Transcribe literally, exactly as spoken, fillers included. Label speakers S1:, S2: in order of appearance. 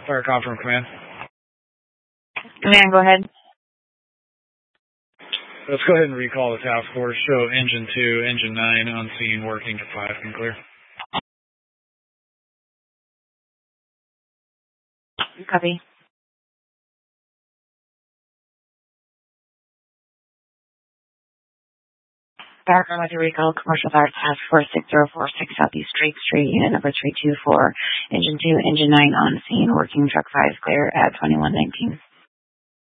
S1: Fire call from command.
S2: Command, go ahead.
S1: Let's go ahead and recall the task force. Show engine two, engine nine on scene, working to five and clear.
S2: Copy. Background with your recall, Commercial Fire Task Force six zero four six Southeast Drake Street, unit number three two four, engine two, engine nine on scene, working truck five clear at twenty-one nineteen.